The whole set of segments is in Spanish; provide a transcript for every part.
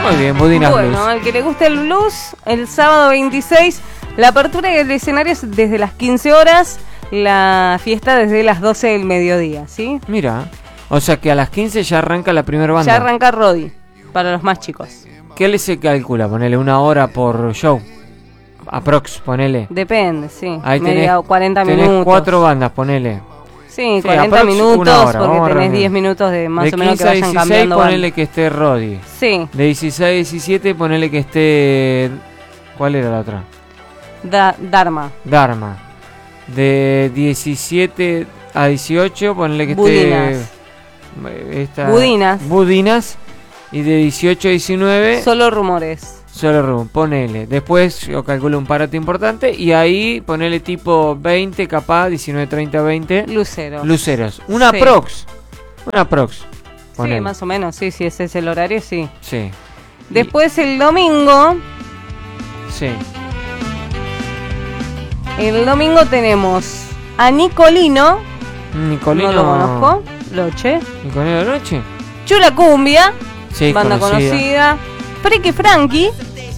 Muy bien, Budinas Blues. Bueno, al que le guste el blues, el sábado 26, la apertura del escenario es desde las 15 horas, la fiesta desde las 12 del mediodía, ¿sí? Mira, o sea que a las 15 ya arranca la primera banda. Ya arranca Rodi, para los más chicos. ¿Qué le se calcula? Ponele 1 hora por show. Aprox, ponele. Depende, sí. Ahí media o 40 tenés minutos. 4 bandas, ponele. Sí, Sí, 40 aprox minutos, una hora, vamos porque a tenés reunir. 10 minutos de más De o menos que 15 a vayan 16 cambiando ponele banda. que esté Rodi. Sí, De 16 a 17 ponele que esté... ¿Cuál era la otra? Dharma. Dharma. De 17 a 18 ponele que Budinas. esté... Budinas. Y de 18 a 19... Solo rumores. Solo room, ponele. Después yo calculo un parate importante y ahí ponele tipo 20, capaz, 19, 30, 20. Luceros. Una Sí. prox. Ponele. Sí, más o menos, sí, si ese es el horario, sí. Sí. Después el domingo. Sí. El domingo tenemos a Nicolino. Nicolino. No lo conozco. Loche. Nicolino de Noche. Chula Cumbia. Sí, Banda conocida. Friki Frankie.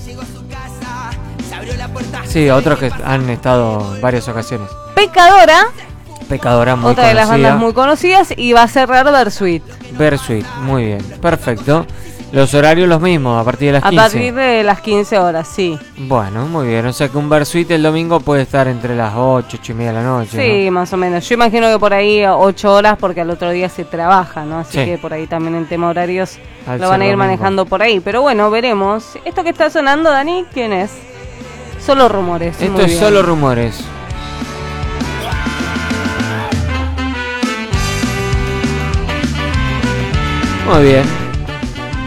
Sí, otros que han estado en varias ocasiones. Pecadora. Pecadora muy Otra de las conocida. bandas muy conocidas. Y va a cerrar Versuit. Versuit, muy bien. Perfecto. Los horarios los mismos, a partir de las 15. A partir de las 15 horas, sí. Bueno, muy bien. O sea que un Versuit el domingo puede estar entre las 8, 8 y media de la noche. Sí, ¿no? más o menos. Yo imagino que por ahí 8 horas porque al otro día se trabaja, ¿no? Así Sí. que por ahí también el tema horarios Al lo van a ser ir domingo. manejando por ahí. Pero bueno, veremos. Esto que está sonando, Dani, ¿quién es? Solo rumores. Esto Muy es bien. solo rumores. Muy bien.